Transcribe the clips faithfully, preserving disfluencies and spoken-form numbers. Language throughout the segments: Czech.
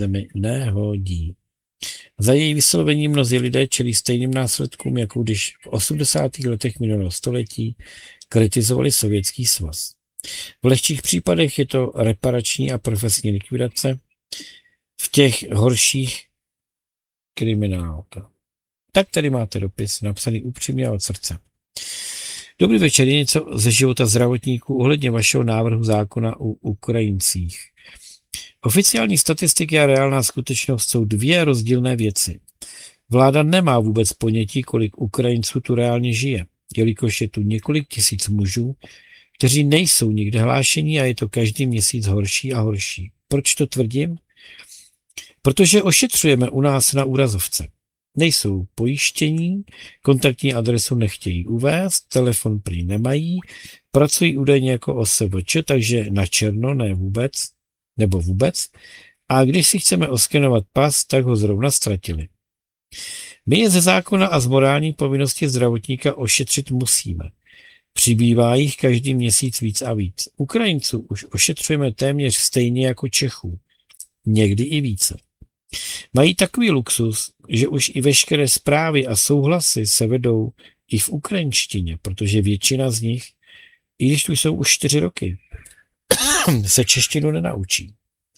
zemi nehodí. Za její vyslovení mnozí lidé čelí stejným následkům, jako když v osmdesátých letech minulého století kritizovali Sovětský svaz. V lehčích případech je to reparační a profesní likvidace, v těch horších kriminálka. Tak tady máte dopis, napsaný upřímně od srdce. Dobrý večer, je něco ze života zdravotníků ohledně vašeho návrhu zákona o Ukrajincích. Oficiální statistiky a reálná skutečnost jsou dvě rozdílné věci. Vláda nemá vůbec ponětí, kolik Ukrajinců tu reálně žije, jelikož je tu několik tisíc mužů, kteří nejsou nikde hlášení a je to každý měsíc horší a horší. Proč to tvrdím? Protože ošetřujeme u nás na úrazovce. Nejsou pojištění, kontaktní adresu nechtějí uvést, telefon prý nemají, pracují údajně jako O S V Č, takže na černo, ne vůbec, nebo vůbec. A když si chceme oskenovat pas, tak ho zrovna ztratili. My je ze zákona a z morální povinnosti zdravotníka ošetřit musíme. Přibývá jich každý měsíc víc a víc. Ukrajinců už ošetřujeme téměř stejně jako Čechů. Někdy i více. Mají takový luxus, že už i veškeré zprávy a souhlasy se vedou i v ukrajinštině, protože většina z nich, i když tu jsou už čtyři roky, se češtinu nenaučí.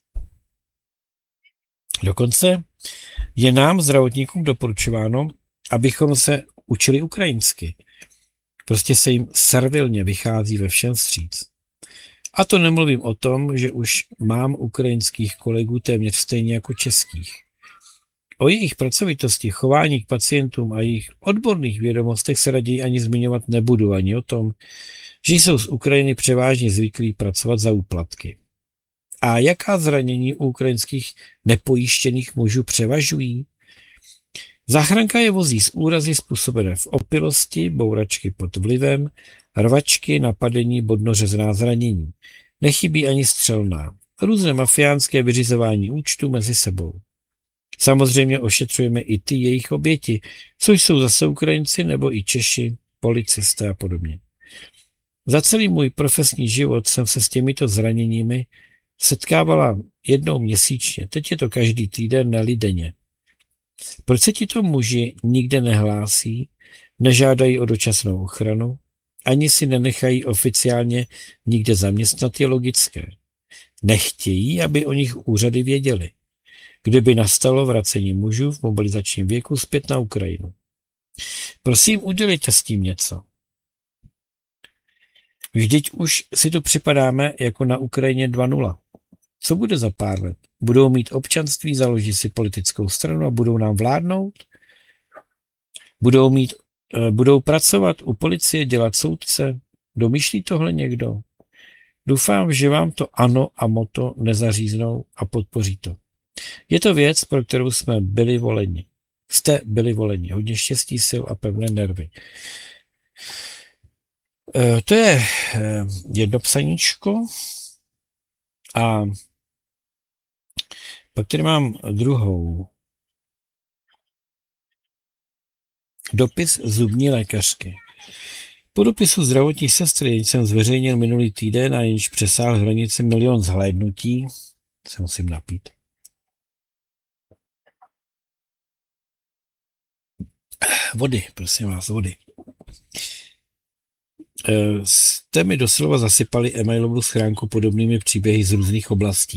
Dokonce je nám, zdravotníkům, doporučováno, abychom se učili ukrajinsky. Prostě se jim servilně vychází ve všem vstříc. A to nemluvím o tom, že už mám ukrajinských kolegů téměř stejně jako českých. O jejich pracovitosti, chování k pacientům a jejich odborných vědomostech se raději ani zmiňovat nebudu, ani o tom, že jsou z Ukrajiny převážně zvyklí pracovat za úplatky. A jaká zranění u ukrajinských nepojištěných mužů převažují? Záchranka je vozí z úrazy způsobené v opilosti, bouračky pod vlivem, rvačky, napadení, bodnořezná zranění. Nechybí ani střelná. Různé mafiánské vyřizování účtů mezi sebou. Samozřejmě ošetřujeme i ty jejich oběti, což jsou zase Ukrajinci nebo i Češi, policisté a podobně. Za celý můj profesní život jsem se s těmito zraněními setkávala jednou měsíčně. Teď je to každý týden, ne-li denně. Proč se tito muži nikde nehlásí, nežádají o dočasnou ochranu, ani si nenechají oficiálně nikde zaměstnat, je logické. Nechtějí, aby o nich úřady věděli, kdyby nastalo vracení mužů v mobilizačním věku zpět na Ukrajinu. Prosím, udělejte s tím něco. Vždyť už si tu připadáme jako na Ukrajině dva nula. Co bude za pár let? Budou mít občanství, založí si politickou stranu a budou nám vládnout? Budou, mít, budou pracovat u policie, dělat soudce? Domýšlí tohle někdo? Doufám, že vám to ano a moto nezaříznou a podpoří to. Je to věc, pro kterou jsme byli voleni. Jste byli voleni. Hodně štěstí, sil a pevné nervy. E, to je e, jedno psaníčko. A pak tady mám druhou. Dopis zubní lékařky. Po dopisu zdravotní sestry, jenž jsem zveřejnil minulý týden a jenž přesáhl hranici milion zhlédnutí, se musím napít. Vody, prosím vás, vody. Jste mi doslova zasypali e-mailovou schránku podobnými příběhy z různých oblastí.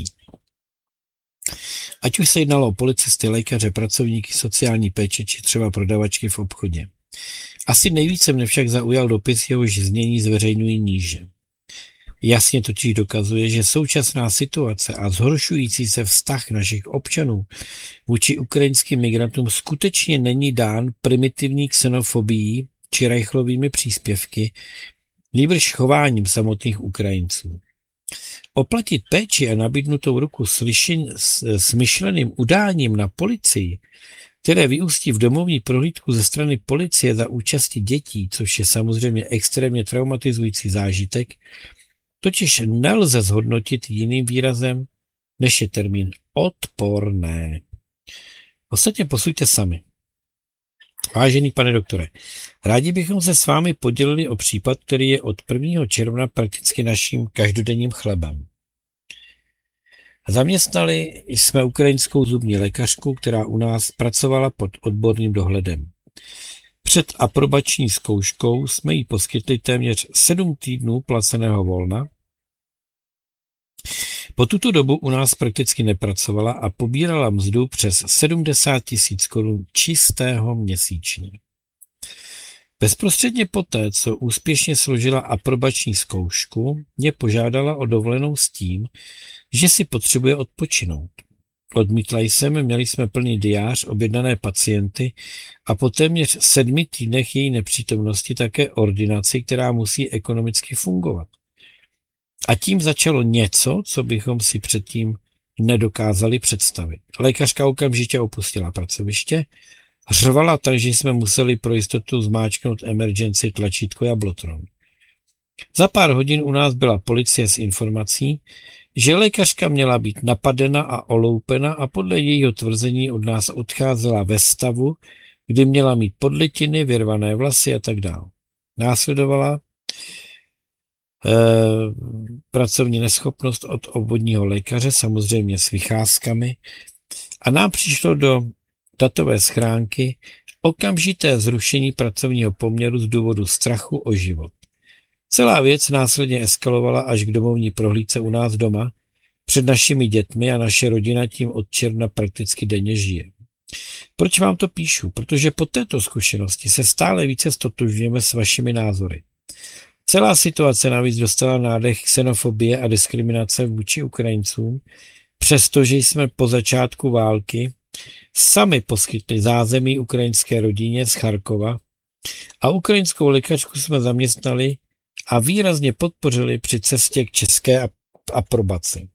Ať už se jednalo o policisty, lékaře, pracovníky sociální péče či třeba prodavačky v obchodě. Asi nejvíce mne však zaujal dopis, jehož znění zveřejňují níže. Jasně totiž dokazuje, že současná situace a zhoršující se vztah našich občanů vůči ukrajinským migrantům skutečně není dán primitivní xenofobií či rajchlovými příspěvky, nýbrž chováním samotných Ukrajinců. Oplatit péči a nabídnutou ruku slyšen, smyšleným udáním na policii, které vyústí v domovní prohlídku ze strany policie za účasti dětí, což je samozřejmě extrémně traumatizující zážitek, totiž nelze zhodnotit jiným výrazem, než je termín odporné. Ostatně posuďte sami. Vážený pane doktore, rádi bychom se s vámi podělili o případ, který je od prvního června prakticky naším každodenním chlebem. Zaměstnali jsme ukrajinskou zubní lékařku, která u nás pracovala pod odborným dohledem. Před aprobační zkouškou jsme jí poskytli téměř sedm týdnů placeného volna. Po tuto dobu u nás prakticky nepracovala a pobírala mzdu přes sedmdesát tisíc korun čistého měsíčně. Bezprostředně poté, co úspěšně složila aprobační zkoušku, mě požádala o dovolenou s tím, že si potřebuje odpočinout. Odmítla jsem, měli jsme plný diář, objednané pacienty a po téměř sedmi týdnech její nepřítomnosti také ordinaci, která musí ekonomicky fungovat. A tím začalo něco, co bychom si předtím nedokázali představit. Lékařka okamžitě opustila pracoviště, řvala tak, že jsme museli pro jistotu zmáčknout emergency tlačítko jablotron. Za pár hodin u nás byla policie s informací, že lékařka měla být napadena a oloupena a podle jejího tvrzení od nás odcházela ve stavu, kdy měla mít podlitiny, vyrvané vlasy a tak dále. Následovala e, pracovní neschopnost od obvodního lékaře, samozřejmě s vycházkami, a nám přišlo do datové schránky okamžité zrušení pracovního poměru z důvodu strachu o život. Celá věc následně eskalovala až k domovní prohlídce u nás doma, před našimi dětmi a naše rodina tím od června prakticky denně žije. Proč vám to píšu? Protože po této zkušenosti se stále více stotožňujeme s vašimi názory. Celá situace navíc dostala nádech xenofobie a diskriminace vůči Ukrajincům, přestože jsme po začátku války sami poskytli zázemí ukrajinské rodině z Charkova a ukrajinskou lékařku jsme zaměstnali a výrazně podpořili při cestě k české aprobaci.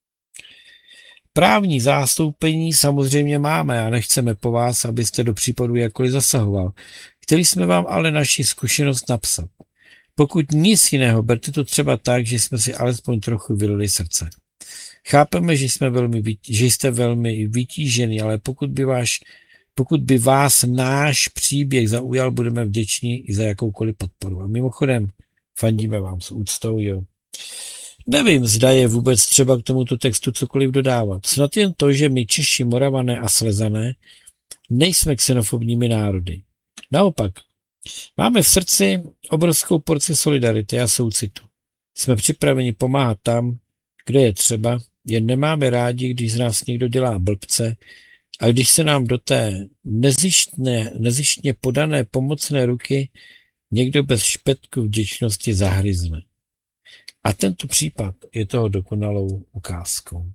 Právní zástoupení samozřejmě máme a nechceme po vás, abyste do případu jakkoliv zasahoval. Chtěli jsme vám ale naši zkušenost napsat. Pokud nic jiného, berte to třeba tak, že jsme si alespoň trochu vylili srdce. Chápeme, že, jsme velmi, že jste velmi vytížený, ale pokud by, váš, pokud by vás náš příběh zaujal, budeme vděční i za jakoukoliv podporu. A mimochodem, fandíme vám s úctou, jo. Nevím, zda je vůbec třeba k tomuto textu cokoliv dodávat. Snad jen to, že my Češi, Moravané a Slezané nejsme xenofobními národy. Naopak, máme v srdci obrovskou porci solidarity a soucitu. Jsme připraveni pomáhat tam, kde je třeba, jen nemáme rádi, když z nás někdo dělá blbce a když se nám do té nezištné, nezištně podané pomocné ruky někdo bez špetku vděčnosti zahryzne. A tento případ je toho dokonalou ukázkou.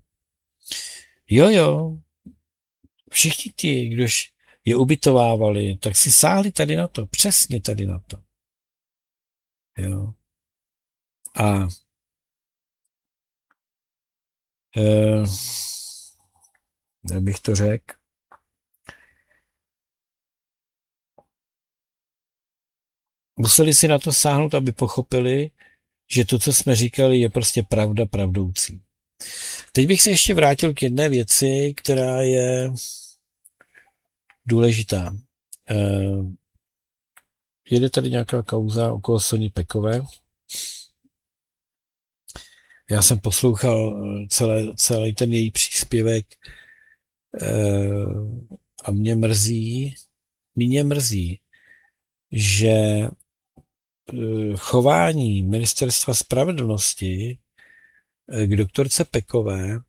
Jo, jo, všichni ti, kdož je ubytovávali, tak si sáhli tady na to, přesně tady na to. Jo. A eh, jak bych to řekl, museli si na to sáhnout, aby pochopili, že to, co jsme říkali, je prostě pravda pravdoucí. Teď bych se ještě vrátil k jedné věci, která je důležitá. Eh, jede tady nějaká kauza okolo Soni Pekové. Já jsem poslouchal celé, celý ten její příspěvek eh, a mě mrzí, mě mrzí, že chování Ministerstva spravedlnosti k doktorce Pekové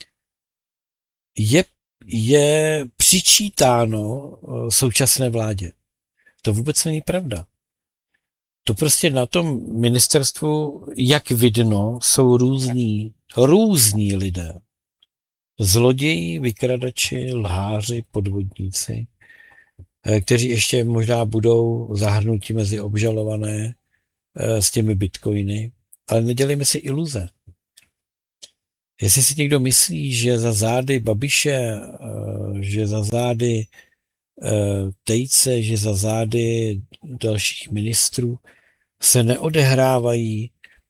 je, je přičítáno současné vládě. To vůbec není pravda. To prostě na tom ministerstvu, jak vidno, jsou různí, různí lidé. Zloději, vykradači, lháři, podvodníci, kteří ještě možná budou zahrnuti mezi obžalované s těmi bitcoiny, ale nedělejme si iluze. Jestli si někdo myslí, že za zády Babiše, že za zády Tejce, že za zády dalších ministrů se neodehrávají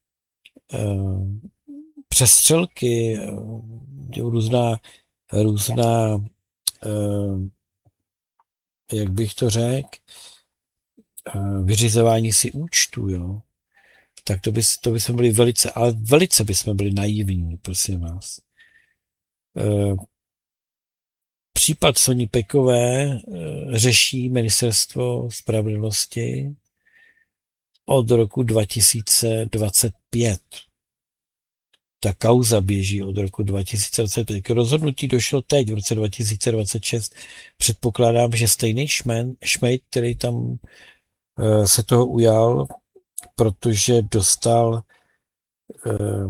přestřelky, různá, různá jak bych to řekl, vyřizování si účtu, jo, tak to by, to by jsme byli velice, ale velice by jsme byli naivní, prosím vás. Případ Soni Pekové řeší Ministerstvo spravedlnosti od roku dva tisíce dvacet pět. Ta kauza běží od roku dva tisíce dvacet pět. K rozhodnutí došlo teď, v roce dva tisíce dvacet šest. Předpokládám, že stejný šmen, šmejd, který tam se toho ujal, protože dostal uh,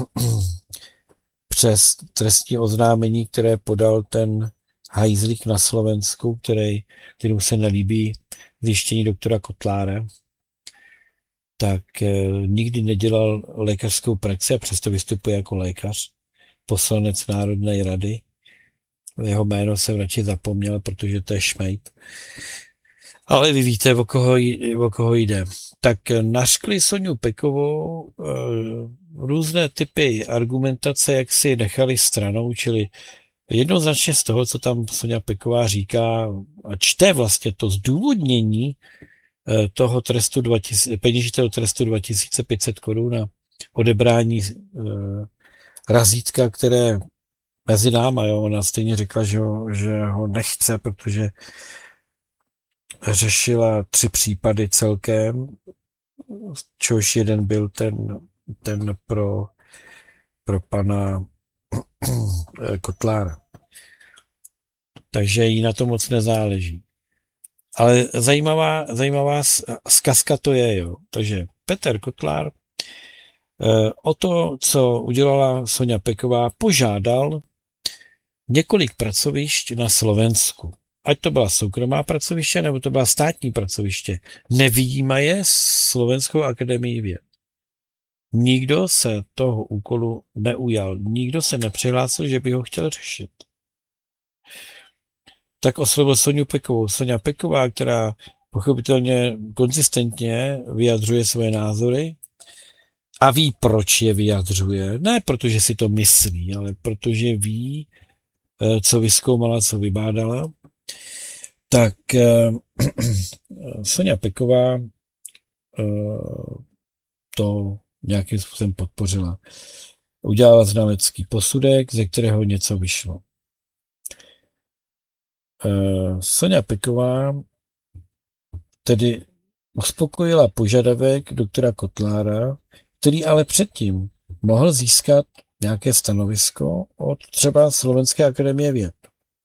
přes trestní oznámení, které podal ten hajzlík na Slovensku, který, kterému se nelíbí zjištění doktora Kotlára, tak uh, nikdy nedělal lékařskou praxi a přesto vystupuje jako lékař, poslanec Národné rady. Jeho jméno jsem radši zapomněl, protože to je šmejd. Ale vy víte, o koho, o koho jde. Tak naškli Soniu Pekovou e, různé typy argumentace, jak si nechali stranou, čili jednoznačně z toho, co tam Sonia Peková říká a čte vlastně to zdůvodnění e, toho trestu dva tisíce, peněžitého trestu dva tisíce pět set korun a odebrání e, razítka, které mezi náma, jo, ona stejně řekla, že ho, že ho nechce, protože řešila tři případy celkem, čehož jeden byl ten, ten pro, pro pana Kotlára. Takže jí na to moc nezáleží. Ale zajímavá, zajímavá zkazka to je, jo. Takže Petr Kotlár o to, co udělala Sonia Peková, požádal několik pracovišť na Slovensku. Ať to byla soukromá pracoviště, nebo to byla státní pracoviště. Nevyjímaje Slovenskou akademii věd. Nikdo se toho úkolu neujal. Nikdo se nepřihlásil, že by ho chtěl řešit. Tak oslovil Soniu Pekovou. Sonia Peková, která pochopitelně konzistentně vyjadřuje své názory a ví, proč je vyjadřuje. Ne protože si to myslí, ale protože ví, co vyzkoumala, co vybádala. Tak Sonia Peková to nějakým způsobem podpořila. Udělala znalecký posudek, ze kterého něco vyšlo. Sonia Peková tedy uspokojila požadavek doktora Kotlára, který ale předtím mohl získat nějaké stanovisko od třeba Slovenské akademie věd.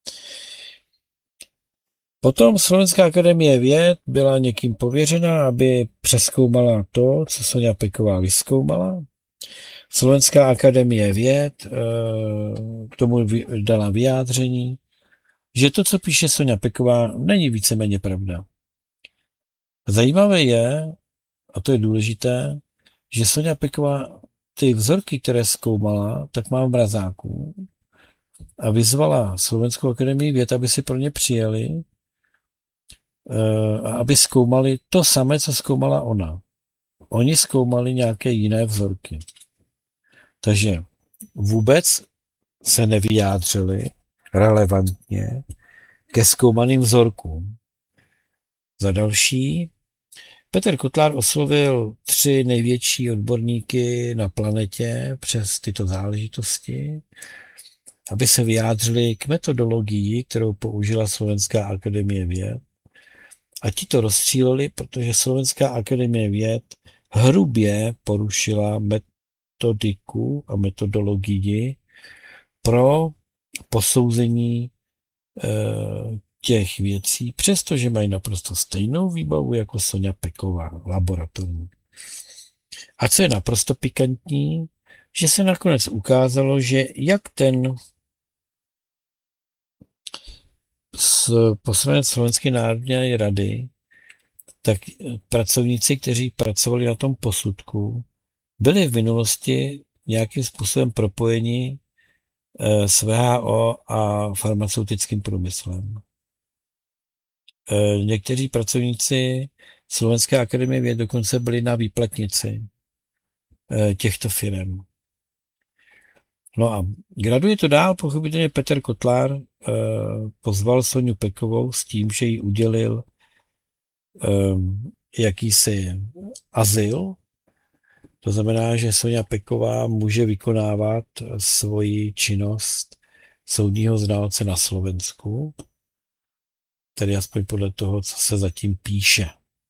Potom Slovenská akademie věd byla někým pověřena, aby přezkoumala to, co Sonia Peková vyzkoumala. Slovenská akademie věd k tomu dala vyjádření, že to, co píše Sonia Peková, není víceméně pravda. Zajímavé je, a to je důležité, že Sonia Peková ty vzorky, které zkoumala, tak má v mrazáku a vyzvala Slovenskou akademii věd, aby si pro ně přijeli a aby zkoumali to samé, co zkoumala ona. Oni zkoumali nějaké jiné vzorky. Takže vůbec se nevyjádřili relevantně ke zkoumaným vzorkům. Za další, Petr Kotlár oslovil tři největší odborníky na planetě přes tyto záležitosti, aby se vyjádřili k metodologii, kterou použila Slovenská akademie věd. A ti to rozstříleli, protože Slovenská akademie věd hrubě porušila metodiku a metodologii pro posouzení e, těch věcí, přestože mají naprosto stejnou výbavu jako Sonia Peková, laboratorní. A co je naprosto pikantní, že se nakonec ukázalo, že jak ten poslanec Slovenské národní rady, tak pracovníci, kteří pracovali na tom posudku, byli v minulosti nějakým způsobem propojeni s V H O a farmaceutickým průmyslem. Někteří pracovníci Slovenské akademie věd dokonce byli na výplatnici těchto firm. No a graduje to dál, pochopitelně Petr Kotlár eh, pozval Soniu Pekovou s tím, že jí udělil eh, jakýsi azyl. To znamená, že Sonia Peková může vykonávat svoji činnost soudního znalce na Slovensku, tedy aspoň podle toho, co se zatím píše.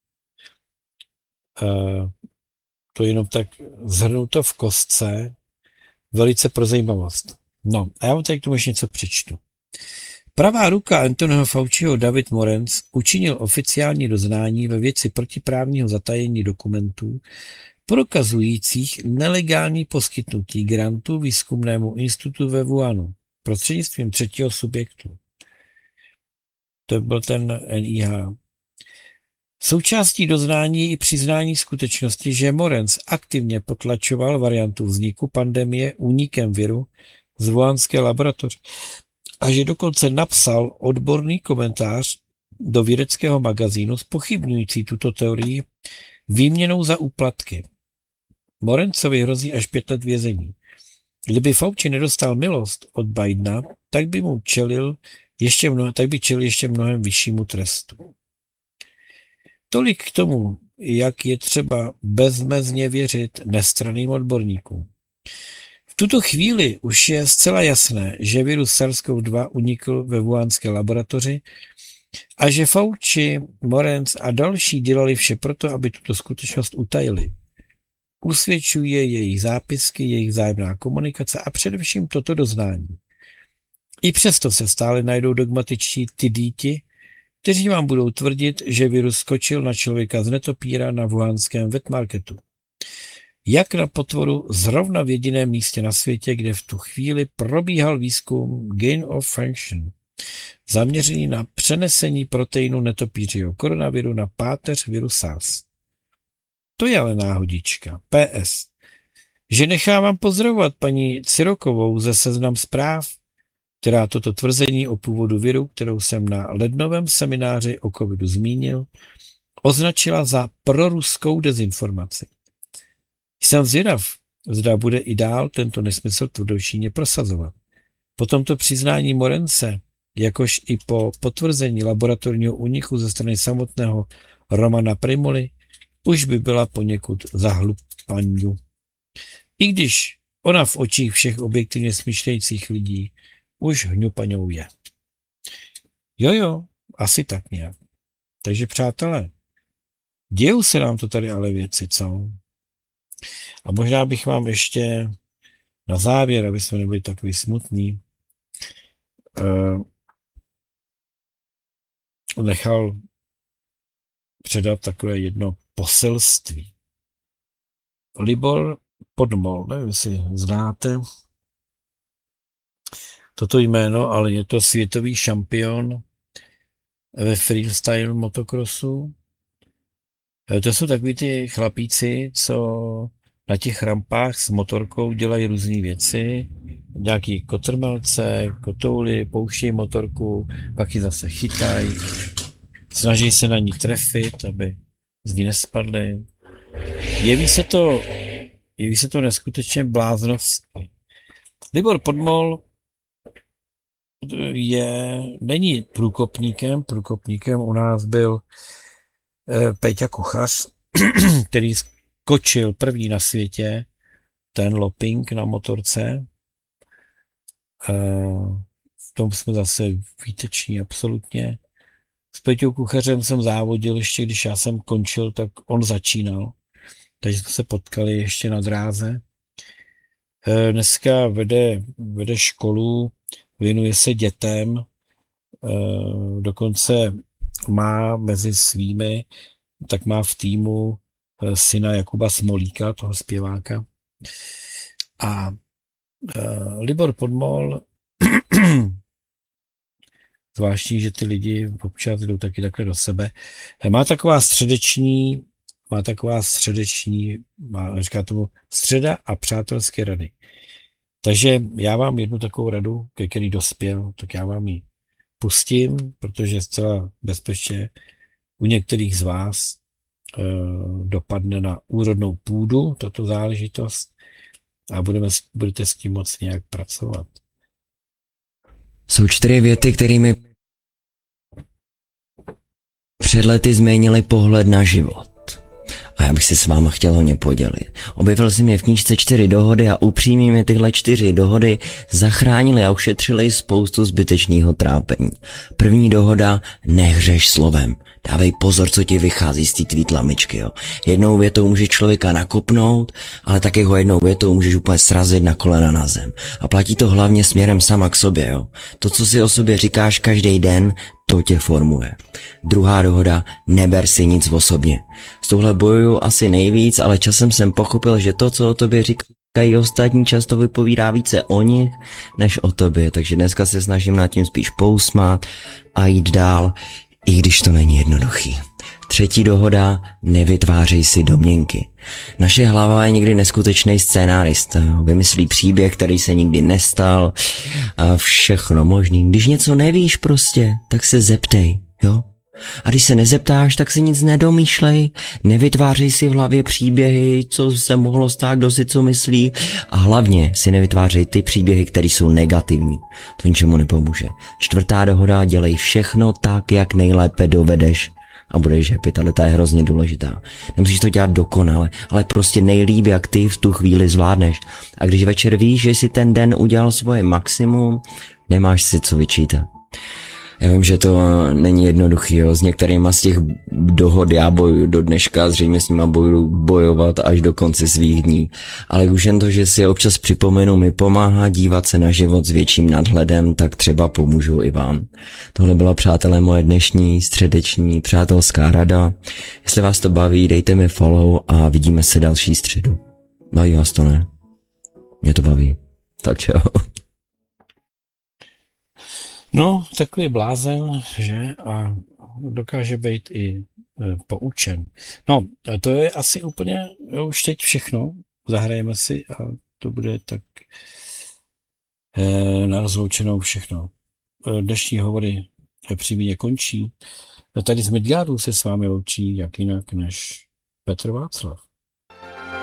E, to jenom tak zhrnuto v kostce, velice pro zajímavost. No, a já vám tady k tomu ještě něco přečtu. Pravá ruka Anthonyho Fauciho David Morenz učinil oficiální doznání ve věci protiprávního zatajení dokumentů prokazujících nelegální poskytnutí grantu výzkumnému institutu ve Wuhanu prostřednictvím třetího subjektu. To byl ten N I H. Součástí doznání je i přiznání skutečnosti, že Morenz aktivně potlačoval variantu vzniku pandemie únikem viru z wuhanské laboratoře a že dokonce napsal odborný komentář do vědeckého magazínu zpochybňující tuto teorii výměnou za úplatky. Morenzovi hrozí až pět let vězení. Kdyby Fauci nedostal milost od Bidena, tak by mu čelil ještě mnoho, tak by čelil ještě mnohem vyššímu trestu. Tolik k tomu, jak je třeba bezmezně věřit nestranným odborníkům. V tuto chvíli už je zcela jasné, že virus SARS-CoV dva unikl ve wuhanské laboratoři a že Fauci, Morenz a další dělali vše proto, aby tuto skutečnost utajili. Usvědčuje jejich zápisky, jejich vzájemná komunikace a především toto doznání. I přesto se stále najdou dogmatičtí tidíti, kteří vám budou tvrdit, že virus skočil na člověka z netopíra na wuhanském wet marketu. Jak na potvoru zrovna v jediném místě na světě, kde v tu chvíli probíhal výzkum gain of function, zaměřený na přenesení proteinu netopířiho koronaviru na páteř viru SARS. To je ale náhodička. P S. Že nechávám pozdravovat paní Cirokovou ze Seznam Zpráv, která toto tvrzení o původu viru, kterou jsem na lednovém semináři o covidu zmínil, označila za proruskou dezinformaci. Jsem zvědav, zda bude i dál tento nesmysl tvrdošíně prosazovat. Po tomto přiznání Morence, jakož i po potvrzení laboratorního úniku ze strany samotného Romana Primuly, už by byla poněkud zahlupaňu. I když ona v očích všech objektivně smýšlejících lidí už hňupaňou je. Jo, jo, asi tak nějak. Takže přátelé, dějou se nám to tady ale věci, co? A možná bych vám ještě na závěr, aby jsme nebyli takový smutní, eh, nechal předat takové jedno poselství. Libor Podmol, nevím, jestli znáte toto jméno, ale je to světový šampion ve freestyle motocrossu. To jsou takový ty chlapíci, co na těch rampách s motorkou dělají různé věci, nějaký kotrmelce, kotouly, pouštějí motorku, pak ji zase chytají, snaží se na ní trefit, aby z ní nespadly. Jeví se to, jeví se to neskutečně bláznovsky. Libor Podmol je, není průkopníkem, průkopníkem u nás byl eh, Péťa Kuchař, který skočil první na světě, ten looping na motorce. Eh, v tom jsme zase výteční absolutně. S Péťou Kuchařem jsem závodil ještě, když já jsem končil, tak on začínal. Takže jsme se potkali ještě na dráze. Eh, dneska vede, vede školu, věnuje se dětem, dokonce má mezi svými, tak má v týmu syna Jakuba Smolíka, toho zpěváka. A Libor Podmol, zvláštní, že ty lidi občas jdou taky takhle do sebe, má taková středeční, má taková středeční, má, říká tomu středa a přátelské rady. Takže já vám jednu takovou radu, ke který dospěl, tak já vám ji pustím, protože zcela bezpečně u některých z vás e, dopadne na úrodnou půdu tato záležitost a budeme, budete s tím moc nějak pracovat. Jsou čtyři věty, kterými před lety změnily pohled na život. A já bych si s váma chtěl hodně podělit. Objevil jsem je v knížce Čtyři dohody a upřímně mi tyhle čtyři dohody zachránily a ušetřily spoustu zbytečného trápení. První dohoda, nehřeš slovem. Dávej pozor, co ti vychází z té tvý tlamičky, jo. Jednou větou můžeš člověka nakopnout, ale taky ho jednou větou můžeš úplně srazit na kolena na zem. A platí to hlavně směrem sama k sobě, jo. To, co si o sobě říkáš každý den, to tě formuje. Druhá dohoda, neber si nic osobně. S touhle bojuju asi nejvíc, ale časem jsem pochopil, že to, co o tobě říkají ostatní, často vypovídá více o nich, než o tobě. Takže dneska se snažím nad tím spíš pousmát a jít dál, i když to není jednoduchý. Třetí dohoda, nevytvářej si domněnky. Naše hlava je někdy neskutečný scénárista, jo. Vymyslí příběh, který se nikdy nestal a všechno možný. Když něco nevíš prostě, tak se zeptej, jo. A když se nezeptáš, tak si nic nedomýšlej, nevytvářej si v hlavě příběhy, co se mohlo stát, kdo si co myslí a hlavně si nevytvářej ty příběhy, které jsou negativní. To ničemu nepomůže. Čtvrtá dohoda, dělej všechno tak, jak nejlépe dovedeš a budeš happy, ale ta je hrozně důležitá. Nemusíš to dělat dokonale, ale prostě nejlíp, jak ty v tu chvíli zvládneš. A když večer víš, že jsi ten den udělal svoje maximum, nemáš si co vyčítat. Já vím, že to není jednoduchý, jo. S některýma z těch dohod já bojuju do dneška, zřejmě s nima budu bojovat až do konce svých dní. Ale už jen to, že si občas připomenu, mi pomáhá dívat se na život s větším nadhledem, tak třeba pomůžu i vám. Tohle byla, přátelé, moje dnešní středeční přátelská rada. Jestli vás to baví, dejte mi follow a vidíme se další středu. Baví vás to, ne? Mě to baví. Tak čau. No, takový blázen, že? A dokáže být i e, poučen. No, to je asi úplně už teď všechno. Zahrajeme si a to bude tak e, na rozloučenou všechno. E, dnešní hovory přímě končí. Tady z Midgardu se s vámi loučí jak jinak než Petr Václav.